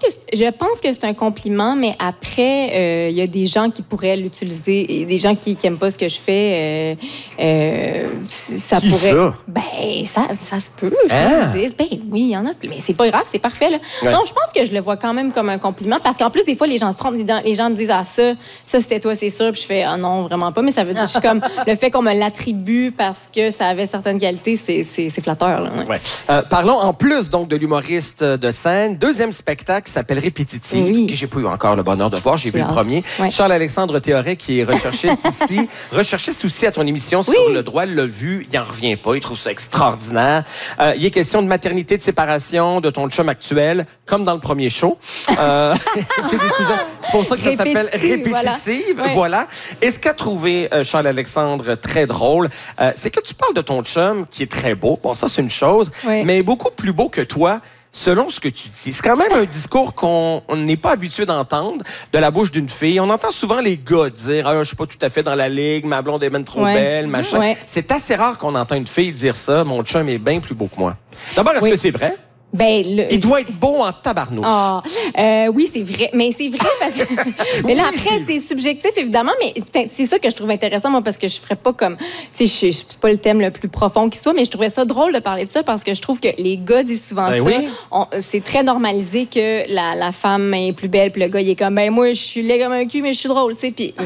je pense que c'est un compliment, mais après, il y a des gens qui pourraient l'utiliser et des gens qui n'aiment pas ce que je fais. Ça Qui pourrait. ça? Ben, ça se peut. Ça existe. Ben oui, il y en a. Mais c'est pas grave, c'est parfait. Là. Ouais. Non, je pense que je le vois quand même comme un compliment parce qu'en plus, des fois, les gens se trompent. Les gens me disent, ah, ça c'était toi, c'est sûr. Puis je fais, ah non, vraiment pas. Mais ça veut dire, je suis comme, le fait qu'on me l'attribue parce que ça avait certaines qualités, c'est flatteur. Là, ouais. Ouais. Parlons en plus donc de l'humoriste de scène. Deuxième spectacle qui s'appelle Répétitive, que j'ai pas eu encore le bonheur de voir. J'ai vu le premier. Ouais. Charles-Alexandre Théoret, qui est recherchiste ici. Recherchiste aussi à ton émission sur le droit, l'a vu. Il n'en revient pas. Il trouve ça extraordinaire. Il est question de maternité, de séparation, de ton chum actuel, comme dans le premier show. C'est pour ça que ça s'appelle Répétitive. Voilà. Et ce qu'a trouvé Charles-Alexandre très drôle, c'est que tu parles de ton chum qui est très beau. Bon, ça, c'est une chose, mais beaucoup plus beau que toi. Selon ce que tu dis. C'est quand même un discours qu'on n'est pas habitué d'entendre de la bouche d'une fille. On entend souvent les gars dire « je suis pas tout à fait dans la ligue, ma blonde est même trop belle, machin. Ouais. » C'est assez rare qu'on entend une fille dire ça. « Mon chum est bien plus beau que moi. » D'abord, est-ce que c'est vrai? Ben, il doit être beau en tabarnouche. Oui, c'est vrai. Mais c'est vrai parce que... Mais là, après, c'est subjectif, évidemment, mais c'est ça que je trouve intéressant, moi, parce que je ferais pas comme... Tu sais, c'est pas le thème le plus profond qui soit, mais je trouvais ça drôle de parler de ça parce que je trouve que les gars disent souvent ça. Oui. C'est très normalisé que la femme est plus belle, puis le gars, il est comme, ben moi, je suis laid comme un cul, mais je suis drôle, tu sais. Puis,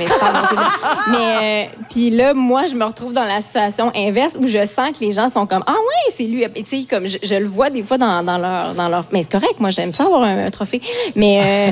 puis là, moi, je me retrouve dans la situation inverse où je sens que les gens sont comme, ah ouais, c'est lui. Tu sais, comme je le vois des fois dans leur... Mais c'est correct, moi, j'aime ça avoir un trophée. Mais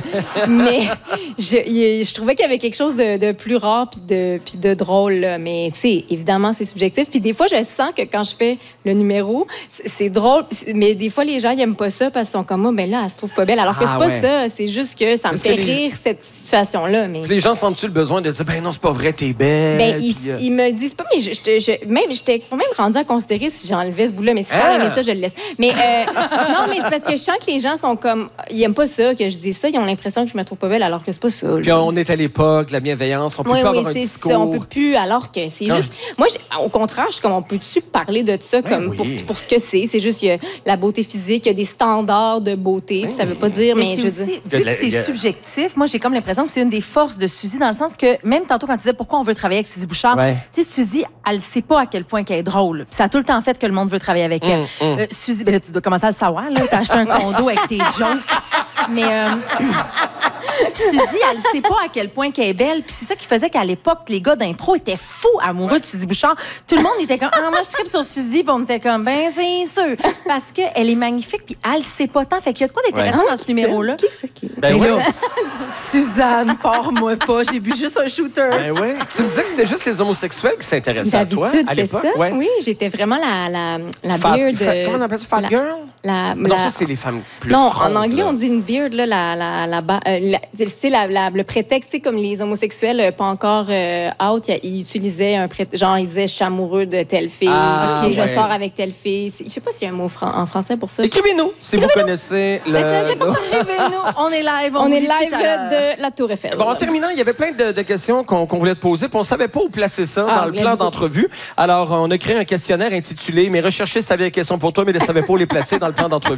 je trouvais qu'il y avait quelque chose de plus rare puis de drôle. Là. Mais, tu sais, évidemment, c'est subjectif. Puis des fois, je sens que quand je fais le numéro, c'est drôle. Mais des fois, les gens, ils n'aiment pas ça parce qu'ils sont comme, ben là, elle se trouve pas belle. Alors que c'est pas ça. C'est juste que ça me fait rire, cette situation-là. Mais... Les gens sentent-tu le besoin de dire, ben non, c'est pas vrai, t'es belle? Ben, ils me le disent pas, mais j'étais même rendue à considérer si j'enlevais ce bout-là. Mais si Charles aimait ça, je le laisse. Mais... non, mais c'est parce que je sens que les gens sont comme... Ils n'aiment pas ça, que je dise ça. Ils ont l'impression que je me trouve pas belle, alors que c'est pas ça. Puis on est à l'époque, la bienveillance, on peut plus avoir un discours. Ça, on peut plus, alors que c'est juste... Moi, au contraire, je suis comme, on peut-tu parler de ça comme pour ce que c'est? C'est juste, il y a la beauté physique, il y a des standards de beauté, puis ça veut pas dire... Mais je aussi, vu que c'est subjectif, moi, j'ai comme l'impression que c'est une des forces de Suzy, dans le sens que, même tantôt, quand tu disais pourquoi on veut travailler avec Suzy Bouchard, tu sais, Suzy, elle sait pas à quel point qu'elle est drôle. Puis ça a tout le temps fait que le monde veut travailler avec elle. Suzy, ben là, tu dois commencer à le savoir, là. T'as acheté un condo avec tes jokes. Mais Suzy, elle sait pas à quel point qu'elle est belle. Puis c'est ça qui faisait qu'à l'époque, les gars d'impro étaient fous amoureux de Suzy Bouchard. Tout le monde était comme, moi, je tripe sur Suzy. Puis on était comme, ben, c'est sûr. Parce qu'elle est magnifique. Puis elle sait pas tant. Fait qu'il y a de quoi d'intéressant dans ce numéro-là. Qui c'est qui? Ben oui. Suzanne, pars-moi pas. J'ai bu juste un shooter. Ben oui. Tu me disais que c'était juste les homosexuels qui s'intéressaient à toi à l'époque. Ça. Oui, j'étais vraiment la beard. Comment on appelle ça? Fat girl? Non, ça, c'est les femmes plus Non, frondes, en anglais, on dit une beard, là, c'est le prétexte, c'est comme les homosexuels pas encore out, ils utilisaient un prétexte, genre, ils disaient, je suis amoureux de telle fille, je sors avec telle fille. Je sais pas s'il y a un mot en français pour ça. Écrivez-nous, si vous connaissez le... C'est pas écrivez-nous. On est live. On est live de la Tour Eiffel. Bon, en terminant, il y avait plein de questions qu'on voulait te poser, puis on savait pas où placer ça dans le plan d'entrevue. Alors, on a créé un questionnaire intitulé « Mes recherchistes avaient des questions pour toi, mais ne savaient pas où les placer dans le plan d'entrevue. »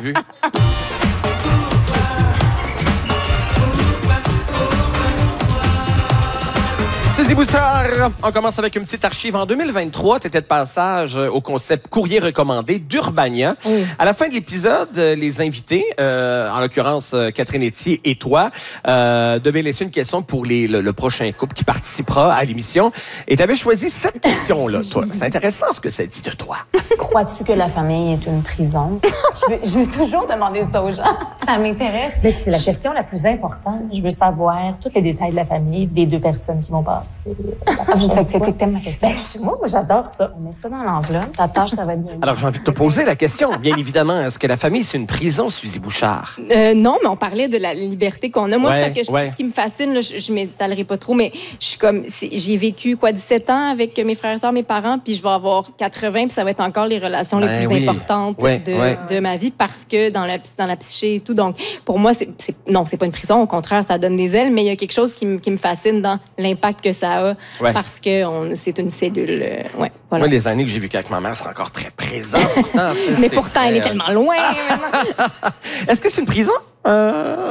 Suzy Bouchard, on commence avec une petite archive. En 2023, tu étais de passage au concept courrier recommandé d'Urbania. À la fin de l'épisode, les invités, en l'occurrence Catherine Etier et toi, devaient laisser une question pour le prochain couple qui participera à l'émission. Et tu avais choisi cette question-là, toi. C'est intéressant ce que ça dit de toi. Crois-tu que la famille est une prison? je veux toujours demander ça aux gens. Ça m'intéresse. Mais c'est la question la plus importante. Je veux savoir tous les détails de la famille des deux personnes qui vont passer. Tu t'aimes ma question? Ben, moi, j'adore ça. On met ça dans l'enveloppe. Ta tâche, ça va être bien. Alors, j'ai envie de te poser la question, bien évidemment. Est-ce que la famille, c'est une prison, Suzy Bouchard? Non, mais on parlait de la liberté qu'on a. Moi, c'est parce que ce qui me fascine, là, je m'étalerai pas trop, mais je suis comme... J'ai vécu, 17 ans avec mes frères et sœurs, mes parents, puis je vais avoir 80, puis ça va être encore les relations les plus importantes de ma vie parce que dans la psyché et tout. Donc, pour moi, non, c'est pas une prison. Au contraire, ça donne des ailes, mais il y a quelque chose qui me fascine dans l'impact que ça a parce que c'est une cellule. Voilà. Moi, les années que j'ai vécues avec ma mère, c'est encore très présent. Pourtant, mais pourtant, elle est tellement loin. Est-ce que c'est une prison?